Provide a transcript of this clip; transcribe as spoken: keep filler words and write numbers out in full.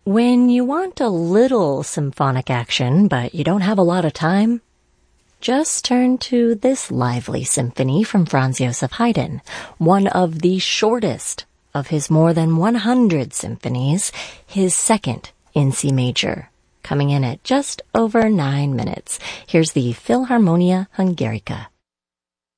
When you want a little symphonic action, but you don't have a lot of time, just turn to this lively symphony from Franz Joseph Haydn, one of the shortest of his more than one hundred symphonies, his second in C major, coming in at just over nine minutes. Here's the Philharmonia Hungarica.